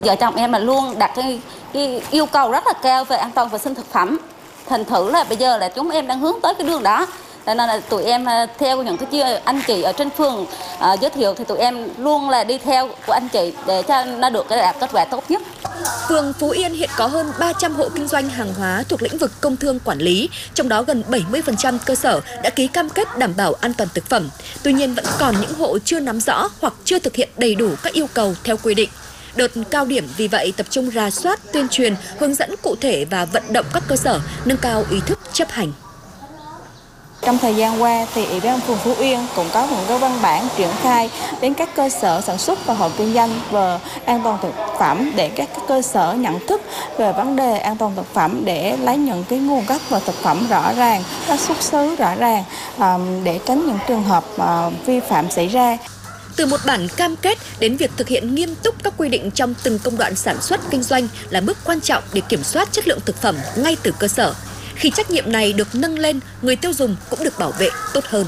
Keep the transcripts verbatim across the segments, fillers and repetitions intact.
Vợ chồng em là luôn đặt cái, cái yêu cầu rất là cao về an toàn vệ sinh thực phẩm. Thành thử là bây giờ là chúng em đang hướng tới cái đường đó. Cho nên là tụi em theo những cái anh chị ở trên phường uh, giới thiệu thì tụi em luôn là đi theo của anh chị để cho nó được cái đạt kết quả tốt nhất. Phường Phú Yên hiện có hơn ba trăm hộ kinh doanh hàng hóa thuộc lĩnh vực công thương quản lý, trong đó gần bảy mươi phần trăm cơ sở đã ký cam kết đảm bảo an toàn thực phẩm. Tuy nhiên vẫn còn những hộ chưa nắm rõ hoặc chưa thực hiện đầy đủ các yêu cầu theo quy định. Đợt cao điểm vì vậy tập trung rà soát, tuyên truyền, hướng dẫn cụ thể và vận động các cơ sở nâng cao ý thức chấp hành. Trong thời gian qua thì Ủy ban phường Phú Yên cũng có một cái văn bản triển khai đến các cơ sở sản xuất và hộ kinh doanh về an toàn thực phẩm để các cơ sở nhận thức về vấn đề an toàn thực phẩm để lấy những cái nguồn gốc và thực phẩm rõ ràng, các xuất xứ rõ ràng để tránh những trường hợp vi phạm xảy ra. Từ một bản cam kết đến việc thực hiện nghiêm túc các quy định trong từng công đoạn sản xuất kinh doanh là bước quan trọng để kiểm soát chất lượng thực phẩm ngay từ cơ sở. Khi trách nhiệm này được nâng lên, người tiêu dùng cũng được bảo vệ tốt hơn.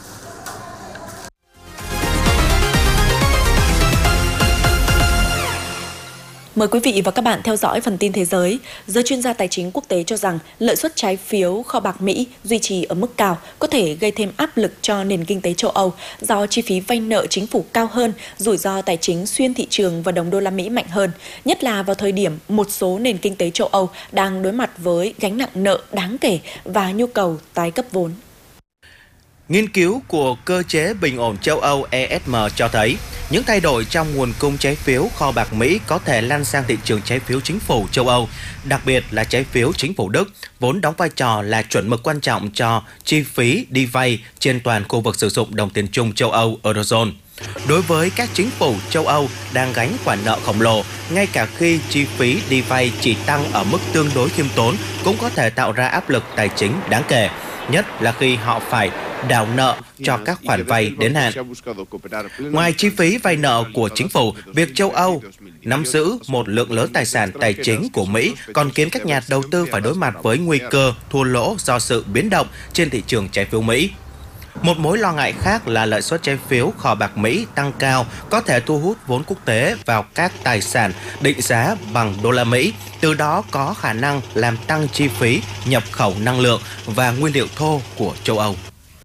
Mời quý vị và các bạn theo dõi phần tin thế giới. Giới chuyên gia tài chính quốc tế cho rằng lợi suất trái phiếu kho bạc Mỹ duy trì ở mức cao có thể gây thêm áp lực cho nền kinh tế châu Âu do chi phí vay nợ chính phủ cao hơn, rủi ro tài chính xuyên thị trường và đồng đô la Mỹ mạnh hơn, nhất là vào thời điểm một số nền kinh tế châu Âu đang đối mặt với gánh nặng nợ đáng kể và nhu cầu tái cấp vốn. Nghiên cứu của cơ chế bình ổn châu Âu E S M cho thấy những thay đổi trong nguồn cung trái phiếu kho bạc Mỹ có thể lan sang thị trường trái phiếu chính phủ châu Âu, đặc biệt là trái phiếu chính phủ Đức, vốn đóng vai trò là chuẩn mực quan trọng cho chi phí đi vay trên toàn khu vực sử dụng đồng tiền chung châu Âu Eurozone. Đối với các chính phủ châu Âu đang gánh khoản nợ khổng lồ, ngay cả khi chi phí đi vay chỉ tăng ở mức tương đối khiêm tốn cũng có thể tạo ra áp lực tài chính đáng kể, nhất là khi họ phải đảo nợ cho các khoản vay đến hạn. Ngoài chi phí vay nợ của chính phủ, việc châu Âu nắm giữ một lượng lớn tài sản tài chính của Mỹ còn khiến các nhà đầu tư phải đối mặt với nguy cơ thua lỗ do sự biến động trên thị trường trái phiếu Mỹ. Một mối lo ngại khác là lợi suất trái phiếu kho bạc Mỹ tăng cao có thể thu hút vốn quốc tế vào các tài sản định giá bằng đô la Mỹ, từ đó có khả năng làm tăng chi phí nhập khẩu năng lượng và nguyên liệu thô của châu Âu.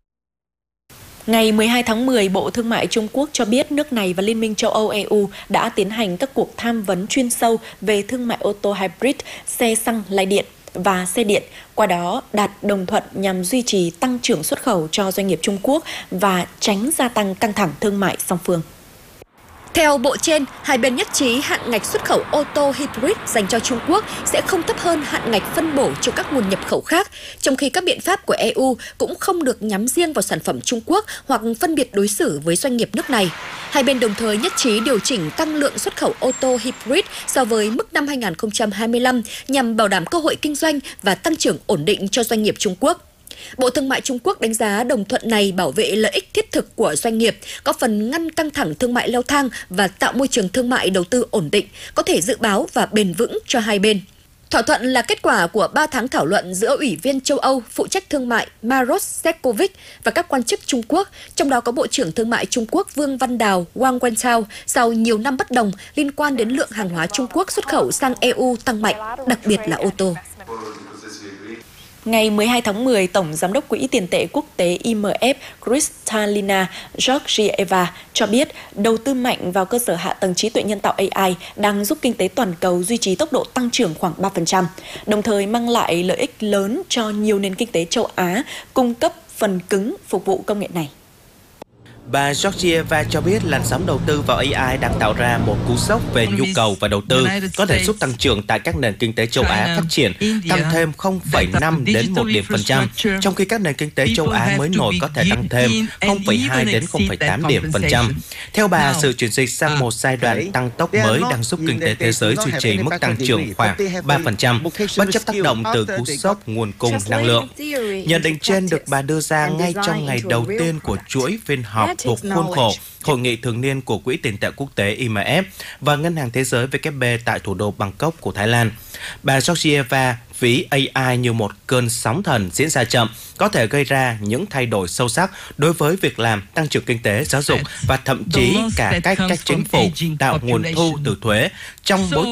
Ngày mười hai tháng mười, Bộ Thương mại Trung Quốc cho biết nước này và Liên minh châu Âu E U đã tiến hành các cuộc tham vấn chuyên sâu về thương mại ô tô hybrid, xe xăng lái điện và xe điện, qua đó đạt đồng thuận nhằm duy trì tăng trưởng xuất khẩu cho doanh nghiệp Trung Quốc và tránh gia tăng căng thẳng thương mại song phương. Theo bộ trên, hai bên nhất trí hạn ngạch xuất khẩu ô tô hybrid dành cho Trung Quốc sẽ không thấp hơn hạn ngạch phân bổ cho các nguồn nhập khẩu khác, trong khi các biện pháp của E U cũng không được nhắm riêng vào sản phẩm Trung Quốc hoặc phân biệt đối xử với doanh nghiệp nước này. Hai bên đồng thời nhất trí điều chỉnh tăng lượng xuất khẩu ô tô hybrid so với mức năm hai nghìn không trăm hai mươi lăm nhằm bảo đảm cơ hội kinh doanh và tăng trưởng ổn định cho doanh nghiệp Trung Quốc. Bộ Thương mại Trung Quốc đánh giá đồng thuận này bảo vệ lợi ích thiết thực của doanh nghiệp, có phần ngăn căng thẳng thương mại leo thang và tạo môi trường thương mại đầu tư ổn định, có thể dự báo và bền vững cho hai bên. Thỏa thuận là kết quả của ba tháng thảo luận giữa Ủy viên châu Âu phụ trách thương mại Maros Sefcovic và các quan chức Trung Quốc, trong đó có Bộ trưởng Thương mại Trung Quốc Vương Văn Đào Wang Wentao, sau nhiều năm bất đồng liên quan đến lượng hàng hóa Trung Quốc xuất khẩu sang E U tăng mạnh, đặc biệt là ô tô. Ngày mười hai tháng mười, Tổng Giám đốc Quỹ tiền tệ quốc tế I M F Kristalina Georgieva cho biết đầu tư mạnh vào cơ sở hạ tầng trí tuệ nhân tạo A I đang giúp kinh tế toàn cầu duy trì tốc độ tăng trưởng khoảng ba phần trăm, đồng thời mang lại lợi ích lớn cho nhiều nền kinh tế châu Á cung cấp phần cứng phục vụ công nghệ này. Bà Georgieva cho biết làn sóng đầu tư vào A I đang tạo ra một cú sốc về nhu cầu và đầu tư, có thể giúp tăng trưởng tại các nền kinh tế châu Á phát triển tăng thêm không phẩy năm đến một điểm phần trăm, trong khi các nền kinh tế châu Á mới nổi có thể tăng thêm không phẩy hai đến không phẩy tám điểm phần trăm. Theo bà, sự chuyển dịch sang một giai đoạn tăng tốc mới đang giúp kinh tế thế giới duy trì mức tăng trưởng khoảng ba phần trăm, bất chấp tác động từ cú sốc nguồn cung năng lượng. Nhận định trên được bà đưa ra ngay trong ngày đầu tiên của chuỗi phiên họp thuộc khuôn khổ Hội nghị thường niên của Quỹ tiền tệ quốc tế I M F và Ngân hàng Thế giới W F P tại thủ đô Bangkok của Thái Lan. Bà Georgieva ví A I như một cơn sóng thần diễn ra chậm, có thể gây ra những thay đổi sâu sắc đối với việc làm, tăng trưởng kinh tế, giáo dục và thậm chí cả cách cách chính phủ tạo nguồn thu từ thuế trong bối